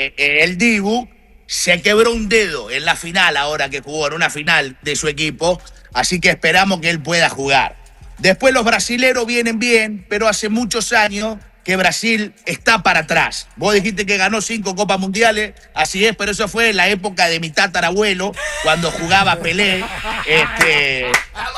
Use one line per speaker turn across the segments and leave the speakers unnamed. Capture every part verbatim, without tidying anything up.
eh, eh, el Dibu se quebró un dedo en la final ahora que jugó, en una final de su equipo, así que esperamos que él pueda jugar. Después los brasileros vienen bien, pero hace muchos años que Brasil está para atrás. Vos dijiste que ganó cinco Copas Mundiales, así es, pero eso fue en la época de mi tatarabuelo, cuando jugaba Pelé. Este,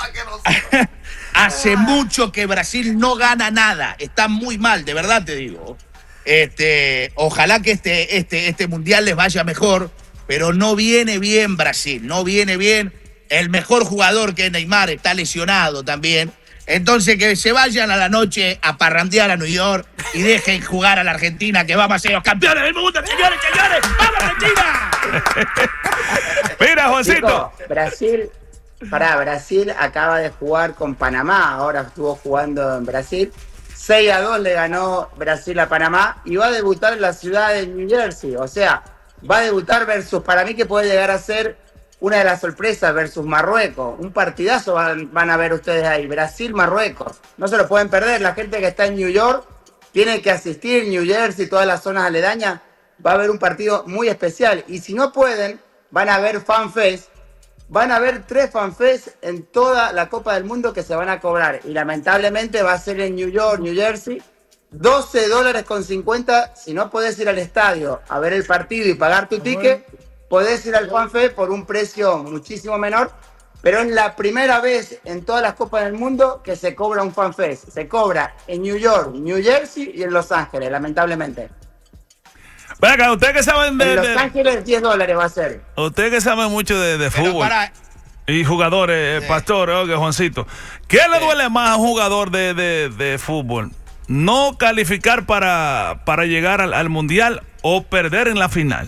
hace mucho que Brasil no gana nada, está muy mal, de verdad te digo. Este, ojalá que este, este, este Mundial les vaya mejor, pero no viene bien Brasil, no viene bien. El mejor jugador, que es Neymar, está lesionado también. Entonces que se vayan a la noche a parrandear a New York y dejen jugar a la Argentina, que vamos a ser los campeones del mundo, señores, señores. ¡Vamos, Argentina!
Mira, Juancito.
Chico, Brasil, pará, Brasil acaba de jugar con Panamá, ahora estuvo jugando en Brasil. seis a dos le ganó Brasil a Panamá y va a debutar en la ciudad de New Jersey. O sea, va a debutar versus, para mí que puede llegar a ser una de las sorpresas, versus Marruecos. Un partidazo van, van a ver ustedes ahí. Brasil-Marruecos. No se lo pueden perder. La gente que está en New York tiene que asistir. New Jersey, todas las zonas aledañas. Va a haber un partido muy especial. Y si no pueden, van a ver FanFest. Van a haber tres FanFest en toda la Copa del Mundo que se van a cobrar. Y lamentablemente va a ser en New York, New Jersey. doce dólares con cincuenta. Si no podés ir al estadio a ver el partido y pagar tu ticket, podés ir al FanFest por un precio muchísimo menor, pero es la primera vez en todas las Copas del Mundo que se cobra un FanFest. Se cobra en New York, New Jersey y en Los Ángeles, lamentablemente.
Venga, ustedes que saben de...
En Los
de,
Ángeles diez dólares va a ser.
Ustedes que saben mucho de, de fútbol
para...
y jugadores, eh, Pastor, oye, Juancito, ¿qué le duele más a un jugador de, de, de fútbol? ¿No calificar para, para llegar al, al Mundial o perder en la final?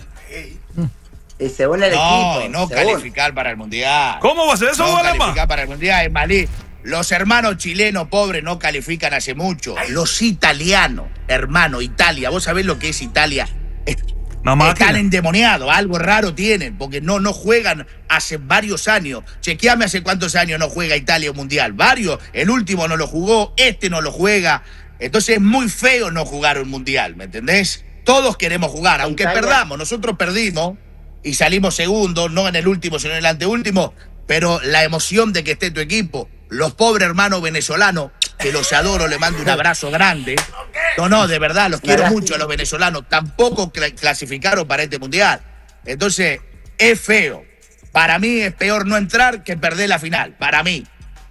Y según el
no,
equipo.
No,
según.
calificar para el Mundial.
¿Cómo va a ser eso?
No
duele
calificar
más
para el Mundial, es malí. Los hermanos chilenos pobres no califican hace mucho. Los italianos, hermano, Italia. ¿Vos sabés lo que es Italia? Están endemoniados, algo raro tienen, porque no, no juegan hace varios años. Chequeame hace cuántos años no juega Italia un Mundial. Varios. El último no lo jugó, este no lo juega. Entonces es muy feo no jugar un Mundial, ¿me entendés? Todos queremos jugar, aunque Italia. perdamos. Nosotros perdimos y salimos segundos, no en el último, sino en el anteúltimo, pero la emoción de que esté tu equipo, los pobres hermanos venezolanos, que los adoro, le mando un abrazo grande. No, no, de verdad, los quiero mucho a los venezolanos, tampoco cl- clasificaron para este Mundial. Entonces, es feo. Para mí es peor no entrar que perder la final, para mí.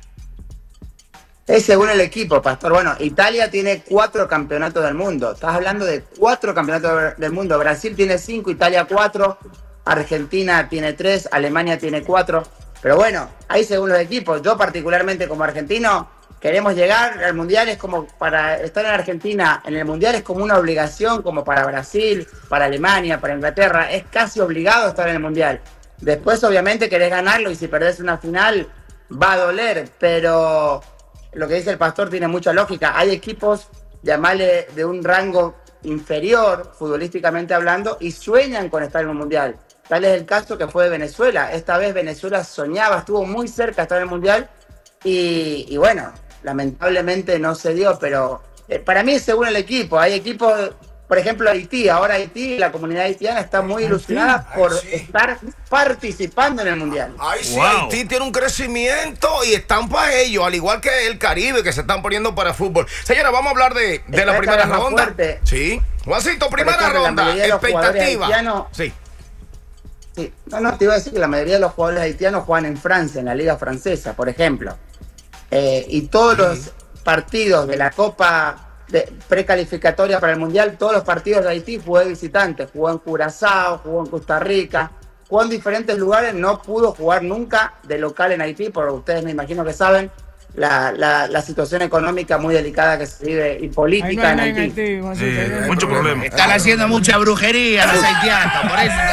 Es según el equipo, Pastor. Bueno, Italia tiene cuatro campeonatos del mundo. Estás hablando de cuatro campeonatos del mundo. Brasil tiene cinco, Italia cuatro, Argentina tiene tres, Alemania tiene cuatro. Pero bueno, ahí según los equipos. Yo particularmente como argentino, queremos llegar al Mundial. Es como para estar en Argentina, en el Mundial es como una obligación, como para Brasil, para Alemania, para Inglaterra. Es casi obligado estar en el Mundial. Después obviamente querés ganarlo y si perdés una final va a doler, pero... Lo que dice el Pastor tiene mucha lógica. Hay equipos, llamarle de un rango inferior, futbolísticamente hablando, y sueñan con estar en un Mundial. Tal es el caso que fue de Venezuela. Esta vez Venezuela soñaba, estuvo muy cerca de estar en el Mundial, y, y bueno, lamentablemente no se dio, pero eh, para mí es según el equipo. Hay equipos, por ejemplo Haití, ahora Haití, la comunidad haitiana está muy ilusionada por sí. estar participando en el Mundial.
Ay, sí,
wow.
Haití tiene un crecimiento y están para ellos, al igual que el Caribe, que se están poniendo para fútbol. Señora, vamos a hablar de, de la primera ronda.
Fuerte.
Sí. Juancito, primera
ejemplo,
ronda, expectativa.
Haitianos,
sí.
sí. No, no, te iba a decir que la mayoría de los jugadores haitianos juegan en Francia, en la liga francesa, por ejemplo. Eh, y todos sí. los partidos de la Copa... De precalificatoria para el Mundial, todos los partidos de Haití jugó de visitante, jugó en Curazao, jugó en Costa Rica, jugó en diferentes lugares, no pudo jugar nunca de local en Haití, porque ustedes me imagino que saben la, la, la situación económica muy delicada que se vive y política en Haití.
Sí, mucho problema.
Están haciendo mucha brujería los haitianos, por eso.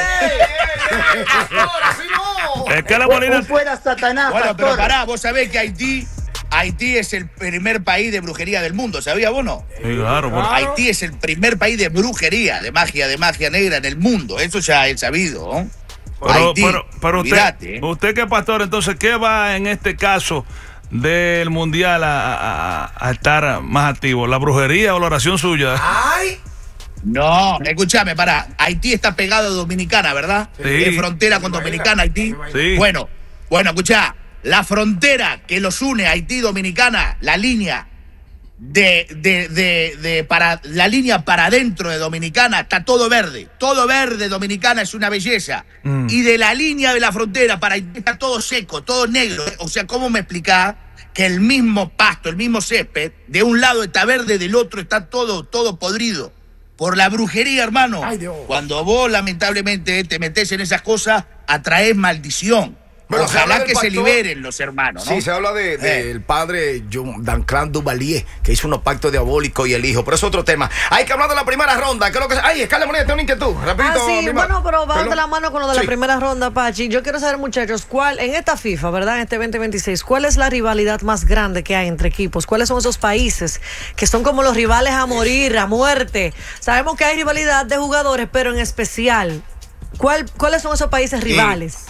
Es que la Molina...
fuera Satanás,
bueno,
Pastor.
pero pará, vos sabés que Haití... Haití es el primer país de brujería del mundo, ¿sabías vos no?
Sí, claro, por...
Haití es el primer país de brujería, de magia, de magia negra en el mundo. Eso ya es sabido, ¿no?
Pero,
Haití,
pero, pero usted,
mirate, ¿eh?
usted que es pastor, entonces, ¿qué va en este caso del Mundial a, a, a estar más activo? ¿La brujería o la oración suya?
¡Ay!
No, escúchame, pará. Haití está pegado a Dominicana, ¿verdad?
Sí.
Es frontera con Dominicana, Haití.
Sí.
Bueno, bueno, escuchá. La frontera que los une Haití y Dominicana, la línea de, de, de, de para la línea para adentro de Dominicana está todo verde. Todo verde, Dominicana es una belleza. Mm. Y de la línea de la frontera para Haití está todo seco, todo negro. O sea, ¿cómo me explicás que el mismo pasto, el mismo césped, de un lado está verde, del otro está todo, todo podrido? Por la brujería, hermano. Ay, Dios. Cuando vos, lamentablemente, te metés en esas cosas, atraes maldición. Bueno, ojalá que pastor, se liberen los hermanos, ¿no?
Sí, se habla del de, de eh. padre Danclan Duvalier, que hizo unos pactos diabólicos y el hijo, pero es otro tema. Hay que hablar de la primera ronda, que es lo que... Ay, Scarlett Moneda, tengo una inquietud, rapidito.
Ah, sí, bueno, pero va de la mano con lo de sí. la primera ronda, Pachi. Yo quiero saber, muchachos, ¿cuál, en esta FIFA, verdad, en este veinte veintiséis, cuál es la rivalidad más grande que hay entre equipos? ¿Cuáles son esos países que son como los rivales a morir, a muerte? Sabemos que hay rivalidad de jugadores, pero en especial, ¿cuál, ¿cuáles son esos países rivales?
Sí.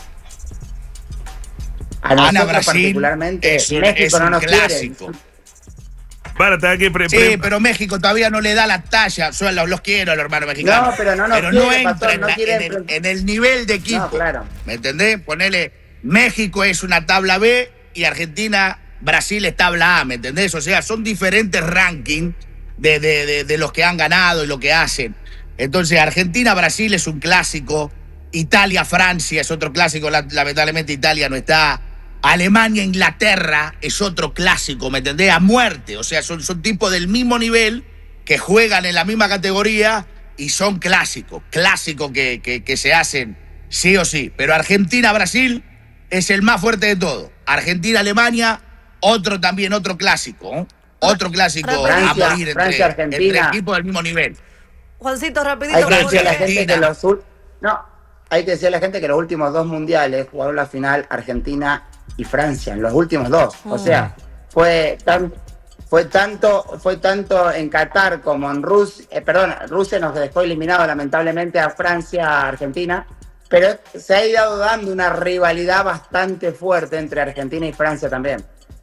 A Ana, Brasil, particularmente, es, México es no nos clásico.
Párate aquí, pre,
sí, pre, pero México todavía no le da la talla. Yo los, los quiero, los hermanos mexicanos.
No, pero no, nos
pero
quiere,
no entra
pastor,
en,
no
la, en, el, en el nivel de equipo.
No, claro.
¿Me entendés? Ponele, México es una tabla B y Argentina, Brasil es tabla A, ¿me entendés? O sea, son diferentes rankings de, de, de, de los que han ganado y lo que hacen. Entonces, Argentina-Brasil es un clásico. Italia-Francia es otro clásico. Lamentablemente Italia no está. Alemania-Inglaterra es otro clásico, ¿me entendés? A muerte, o sea, son, son tipos del mismo nivel que juegan en la misma categoría y son clásicos, clásicos que, que, que se hacen sí o sí. Pero Argentina-Brasil es el más fuerte de todo. Argentina-Alemania, otro también, otro clásico, ¿eh? Otro clásico
Francia,
a morir entre,
Francia,
entre equipos del mismo nivel.
Juancito, rapidito.
Hay que decir a la gente que los... No, hay que decir a la gente que los últimos dos mundiales jugaron la final Argentina y Francia, en los últimos dos. Mm. O sea, fue tan, fue tanto, fue tanto en Qatar como en Rusia, eh, perdón, Rusia nos dejó eliminado lamentablemente a Francia, a Argentina, pero se ha ido dando una rivalidad bastante fuerte entre Argentina y Francia también.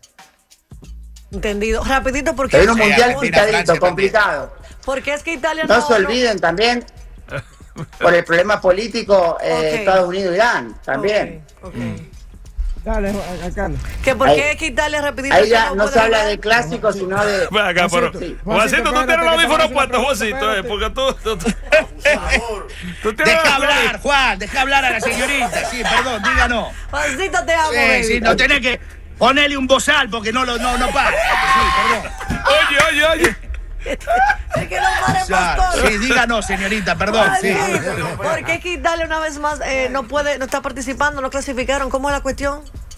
Entendido. Rapidito, porque
es un mundial picadito, complicado.
Porque es que Italia no...
No se olviden también, por el problema político, eh, okay. Estados Unidos e Irán, también.
Okay. Okay. Mm.
Dale, Carlos.
¿Que por qué es que Italia rapidito?
Ahí ya no, no se habla hablar de clásicos, sino de...
Ven acá, pero... Sí. Juancito, tú tienes los audífonos puestos, Juancito, eh, porque tú... tú, tú,
tú deja hablar, Juan, deja hablar a la señorita. Sí, perdón, díganos.
Juancito, te amo,
sí,
baby.
Sí, no tenés que ponerle un bozal porque no, lo, no, no para. Sí, perdón.
Oye, oye, oye.
Es que no pare, pastor.
Sí, díganos, señorita, perdón. Sí.
¿Por qué que Italia una vez más eh, no puede, no está participando, no clasificaron? ¿Cómo es la cuestión?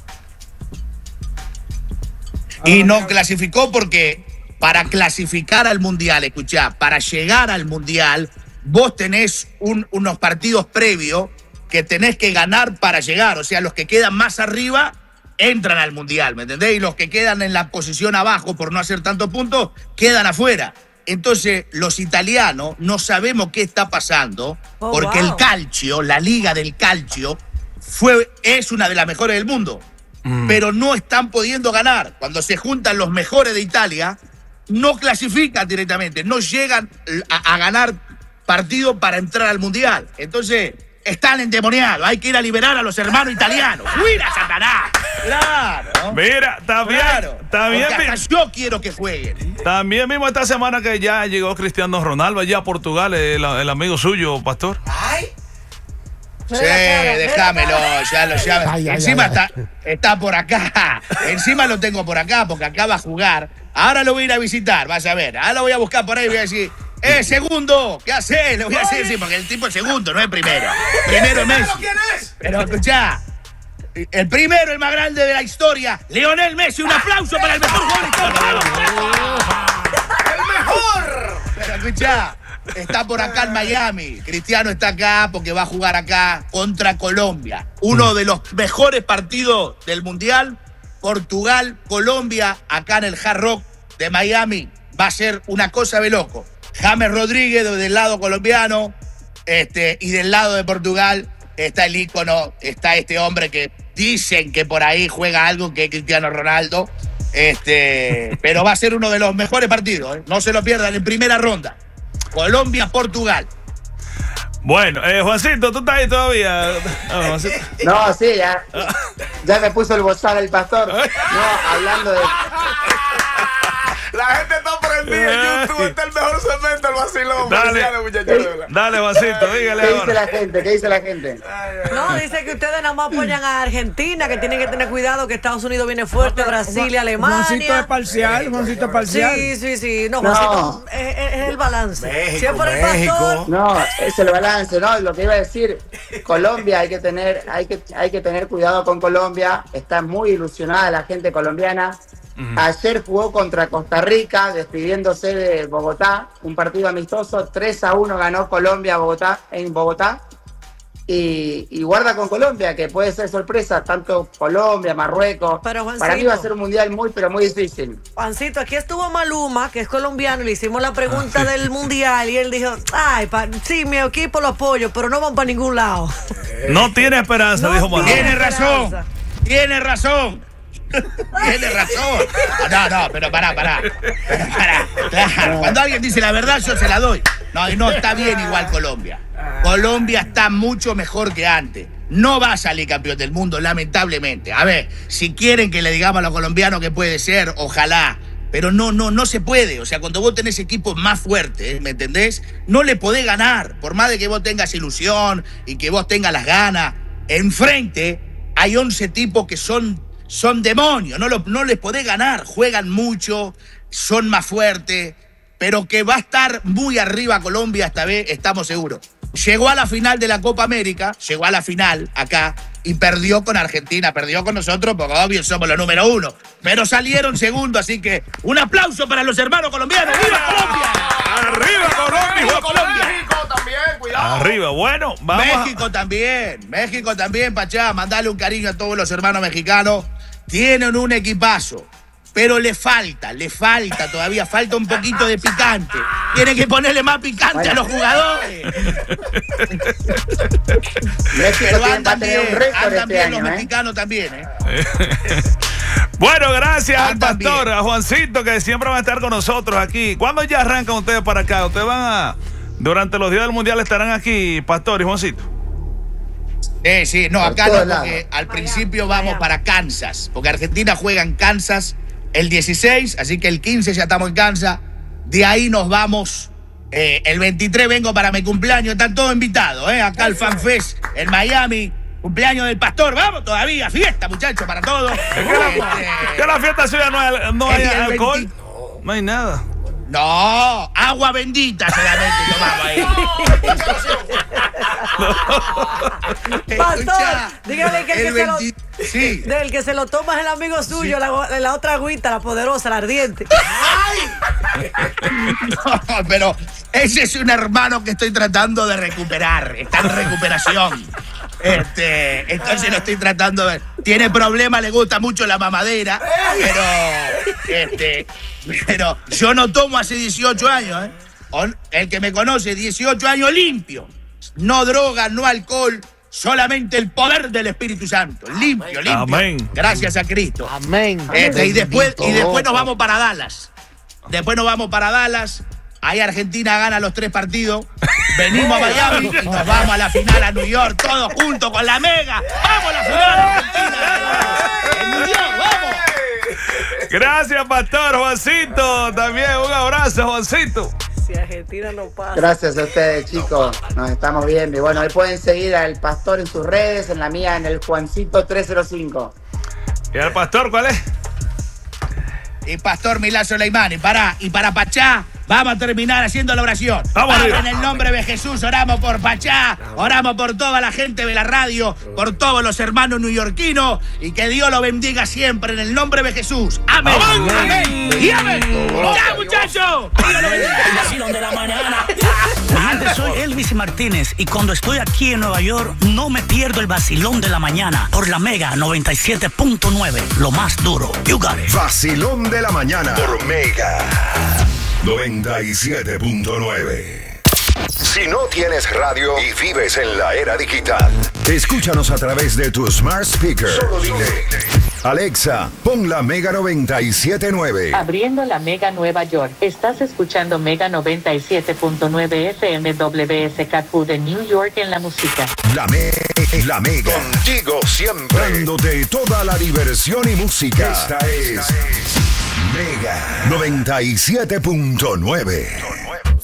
Y no clasificó porque para clasificar al mundial, escuchá, para llegar al mundial, vos tenés un, unos partidos previos que tenés que ganar para llegar. O sea, los que quedan más arriba entran al mundial, ¿me entendés? Y los que quedan en la posición abajo por no hacer tantos puntos, quedan afuera. Entonces, los italianos no sabemos qué está pasando, oh, porque wow. el calcio, la liga del calcio, fue, es una de las mejores del mundo, mm. pero no están pudiendo ganar. Cuando se juntan los mejores de Italia, no clasifican directamente, no llegan a, a ganar partido para entrar al mundial. Entonces... están endemoniados, hay que ir a liberar a los hermanos italianos. ¡Fuera, Satanás! Claro.
Mira, también,
claro.
también
hasta yo quiero que jueguen.
También mismo esta semana que ya llegó Cristiano Ronaldo allá a Portugal, el, el amigo suyo, pastor.
Ay. Sí, déjamelo, ya lo llamo. Ay, Encima ay, ay. Está, está por acá. Encima lo tengo por acá porque acá va a jugar. Ahora lo voy a ir a visitar, vas a ver. Ahora lo voy a buscar por ahí y voy a decir... ¡Eh, segundo! ¿Qué haces? Le voy a decir, sí, porque el tipo es segundo, no es primero. Primero es Messi.
¿Quién es?
Pero escuchá, el primero, el más grande de la historia, Lionel Messi. Un aplauso para el mejor jugador de historia.
¡El mejor!
Pero escuchá, está por acá en Miami. Cristiano está acá porque va a jugar acá contra Colombia. Uno de los mejores partidos del Mundial. Portugal, Colombia, acá en el Hard Rock de Miami. Va a ser una cosa de loco. James Rodríguez del lado colombiano, este, y del lado de Portugal está el ícono, está este hombre que dicen que por ahí juega algo que es Cristiano Ronaldo, este, pero va a ser uno de los mejores partidos, ¿eh? No se lo pierdan en primera ronda. Colombia-Portugal.
Bueno, eh, Juancito, ¿tú estás ahí todavía? No, Juancito.
No, sí, ya, ya me puso el bozal el pastor. No, hablando de...
La gente está prendida en YouTube. Este es el mejor segmento, el vacilón.
Dale, dale, Juancito, dígale
¿Qué
ahora.
dice la gente? ¿Qué dice la gente?
No, dice que ustedes nada más apoyan a Argentina, que tienen que tener cuidado, que Estados Unidos viene fuerte, Brasil y Alemania.
Juancito es parcial, Juancito es parcial.
Sí, sí, sí. No,
No.
Juancito, es, es- es el balance.
México,
Si es por el
México.
pastor,
No, es el balance, ¿no? Lo que iba a decir, Colombia hay que tener, hay que, hay que tener cuidado con Colombia. Está muy ilusionada la gente colombiana. Ayer jugó contra Costa Rica, despidiéndose de Bogotá, un partido amistoso, tres a uno ganó Colombia Bogotá, en Bogotá. Y, y guarda con Colombia, que puede ser sorpresa, tanto Colombia, Marruecos.
Pero, Juancito,
para mí va a ser un mundial muy, pero muy difícil.
Juancito, aquí estuvo Maluma, que es colombiano, y le hicimos la pregunta del mundial y él dijo, ay, pa- sí, mi equipo lo apoyo, pero no van para ningún lado.
No tiene esperanza,
No
dijo Maluma.
tiene.
Tiene razón,
esperanza.
tiene razón. Tiene razón. No, no, pero pará, pará. Pero pará. Claro, cuando alguien dice la verdad, yo se la doy. No, y no está bien igual Colombia. Colombia está mucho mejor que antes. No va a salir campeón del mundo, lamentablemente. A ver, si quieren que le digamos a los colombianos que puede ser, ojalá. Pero no, no, no se puede. O sea, cuando vos tenés equipos más fuertes, ¿me entendés? No le podés ganar. Por más de que vos tengas ilusión y que vos tengas las ganas. Enfrente hay once tipos que son Son demonios, no, lo, no les podés ganar, juegan mucho, son más fuertes, pero que va a estar muy arriba Colombia esta vez, estamos seguros. Llegó a la final de la Copa América, llegó a la final acá y perdió con Argentina, perdió con nosotros porque obvio somos los número uno, pero salieron segundo, así que un aplauso para los hermanos colombianos. ¡Viva Colombia!
¡Arriba Colombia!
¡Viva Colombia!
México también, cuidado.
Arriba, bueno, vamos. a-
México también, México también, Pachá, mandale un cariño a todos los hermanos mexicanos. Tienen un equipazo, pero le falta, le falta, todavía falta un poquito de picante. Tienen que ponerle más picante a los jugadores.
México
Pero
tiene- va a
andan
tener
bien,
un récord
andan
este
bien los
año, ¿eh?
mexicanos también, ¿eh?
Bueno, gracias al
Andan
pastor,
bien.
a Juancito, que siempre va a estar con nosotros aquí. ¿Cuándo ya arrancan ustedes para acá? Ustedes van a, durante los días del mundial estarán aquí, pastor y Juancito.
Eh, sí, no,
Por
acá
todos
no, porque
lados.
al principio
Miami.
vamos para Kansas, porque Argentina juega en Kansas el dieciséis, así que el quince ya estamos en Kansas. De ahí nos vamos, eh, el veintitrés vengo para mi cumpleaños, están todos invitados, ¿eh? Acá el Fan Fest en Miami, cumpleaños del pastor, vamos todavía, fiesta muchachos para todos.
Que la, que la fiesta suya no hay, no hay
El día
alcohol,
veinte.
no hay nada.
No, agua bendita solamente tomamos ahí.
Pastor,
Escuchá,
dígale que el que se lo-
veinti- Sí.
del que se lo toma es el amigo suyo, la, la otra agüita, la poderosa, la ardiente.
No, pero ese es un hermano que estoy tratando de recuperar. Está en recuperación. Este, entonces lo estoy tratando de. Tiene problemas, le gusta mucho la mamadera, pero. Este. Pero yo no tomo hace dieciocho años, ¿eh? O- El que me conoce, dieciocho años limpio. No droga, no alcohol, solamente el poder del Espíritu Santo. Limpio, limpio.
Amén.
Gracias a Cristo.
Amén.
Este, y después, y después nos vamos para Dallas. Después nos vamos para Dallas. Ahí Argentina gana los tres partidos. Venimos a Miami y nos vamos a la final a New York, todos juntos con la Mega. ¡Vamos a la final, Argentina! ¡En New York, vamos!
Gracias, pastor Juancito. También un abrazo, Juancito.
Si Argentina no pasa.
Gracias a ustedes, chicos. Nos estamos viendo. Y bueno, ahí pueden seguir al pastor en sus redes, en la mía, en el Juancito tres cero cinco.
¿Y el pastor cuál es?
Y Pastor Milazo Leimani, pará. Y para Pachá, vamos a terminar haciendo la oración.
Vamos
Padre,
arriba.
en el nombre de Jesús, oramos por Pachá, oramos por toda la gente de la radio, por todos los hermanos neoyorquinos, y que Dios lo bendiga siempre en el nombre de Jesús. Amén.
Amén.
Amén. Y amén. ¡Ya, muchachos! Dios lo bendiga.
El vacilón de la mañana. Mi gente, soy Elvis Martínez y cuando estoy aquí en Nueva York no me pierdo el vacilón de la mañana por la Mega noventa y siete punto nueve, lo más duro. You got it.
Vacilón de la mañana por Mega noventa y siete punto nueve. Si no tienes radio y vives en la era digital,
escúchanos a través de tu smart speaker.
solo dile:
Alexa, pon la Mega noventa y siete punto nueve.
Abriendo la Mega Nueva York. Estás escuchando Mega noventa y siete punto nueve F M W S K Q de New York en la música.
La, me la Mega.
Contigo siempre.
Dándote toda la diversión y música. Esta es Mega noventa y siete punto nueve.